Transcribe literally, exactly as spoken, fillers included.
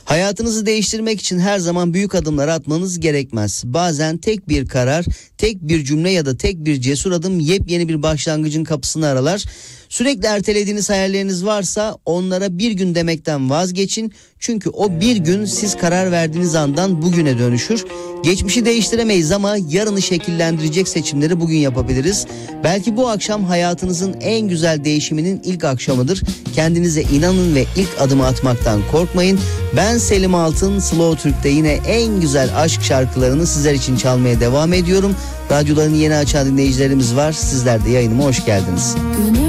Hayatınızı değiştirmek için her zaman büyük adımlar atmanız gerekmez. Bazen tek bir karar, tek bir cümle ya da tek bir cesur adım yepyeni bir başlangıcın kapısını aralar. Sürekli ertelediğiniz hayalleriniz varsa onlara bir gün demekten vazgeçin. Çünkü o bir gün siz karar verdiğiniz andan bugüne dönüşür. Geçmişi değiştiremeyiz ama yarını şekillendirecek seçimleri bugün yapabiliriz. Belki bu akşam hayatınızın en güzel değişiminin ilk akşamıdır. Kendinize inanın ve ilk adımı atmaktan korkmayın. Ben Selim Altın, Slow Türk'te yine en güzel aşk şarkılarını sizler için çalmaya devam ediyorum. Radyolarını yeni açan dinleyicilerimiz var. Sizler de yayınıma hoş geldiniz.